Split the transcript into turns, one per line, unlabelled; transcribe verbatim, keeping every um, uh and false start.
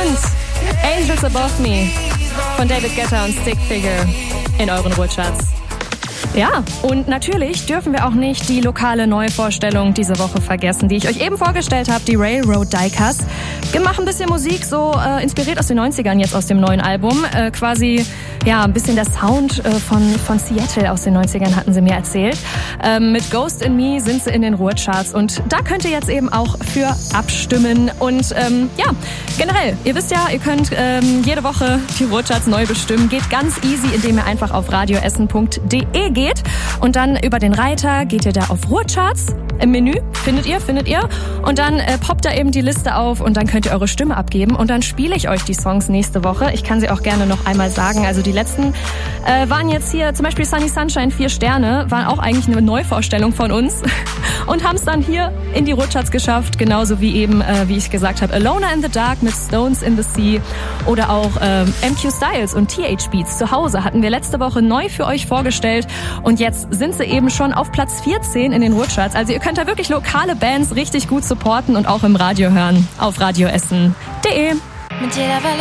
sind Angels Above Me von David Guetta und Stick Figure in euren Ruhrcharts. Ja, und natürlich dürfen wir auch nicht die lokale Neuvorstellung diese Woche vergessen, die ich euch eben vorgestellt habe, die Railroad Dikers. Wir machen ein bisschen Musik, so äh, inspiriert aus den neunzigern, jetzt aus dem neuen Album. Äh, quasi, ja, ein bisschen der Sound äh, von, von Seattle aus den neunzigern, hatten sie mir erzählt. Ähm, mit Ghost in Me sind sie in den Ruhrcharts und da könnt ihr jetzt eben auch für abstimmen. Und ähm, ja, generell, ihr wisst ja, ihr könnt ähm, jede Woche die Ruhrcharts neu bestimmen. Geht ganz easy, indem ihr einfach auf radioessen punkt de geht. Und dann über den Reiter geht ihr da auf Ruhrcharts. Im Menü findet ihr, findet ihr. Und dann äh, poppt da eben die Liste auf und dann könnt ihr eure Stimme abgeben. Und dann spiele ich euch die Songs nächste Woche. Ich kann sie auch gerne noch einmal sagen. Also die letzten äh, waren jetzt hier, zum Beispiel Sunny Sunshine, vier Sterne, waren auch eigentlich eine Neuvorstellung von uns. Und haben es dann hier in die Ruhrcharts geschafft. Genauso wie eben, äh, wie ich gesagt habe, Alone in the Dark mit Stones in the Sea. Oder auch äh, M Q Styles und T H Beats zu Hause hatten wir letzte Woche neu für euch vorgestellt. Und jetzt sind sie eben schon auf Platz vierzehn in den Ruhrcharts. Also ihr könnt da wirklich lokale Bands richtig gut supporten und auch im Radio hören. Auf radioessen punkt de.